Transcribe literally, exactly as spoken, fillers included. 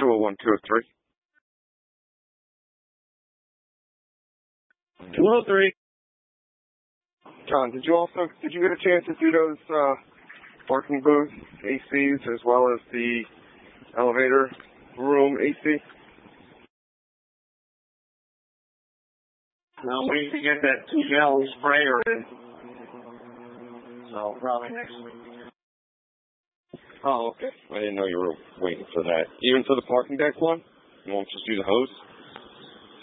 two oh one, two oh three. two oh three. John, did you also, did you get a chance to do those uh, parking booth A Cs as well as the elevator room A C? No, we need to get that two gallon sprayer in. So, probably next week. Oh, okay. I didn't know you were waiting for that. Even for the parking deck one? You won't just use a hose?